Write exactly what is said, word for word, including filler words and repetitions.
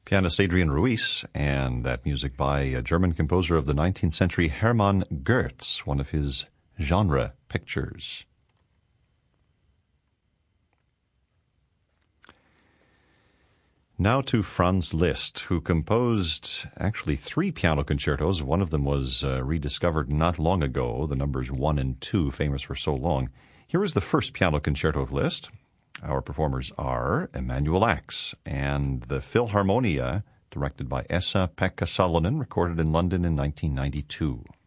pianist Adrian Ruiz, and that music by a German composer of the nineteenth century, Hermann Goetz, one of his genre pictures. Now to Franz Liszt, who composed actually three piano concertos. One of them was uh, rediscovered not long ago, the numbers one and two, famous for so long. Here is the first piano concerto of Liszt. Our performers are Emanuel Ax and the Philharmonia, directed by Esa-Pekka Salonen, recorded in London in nineteen ninety-two.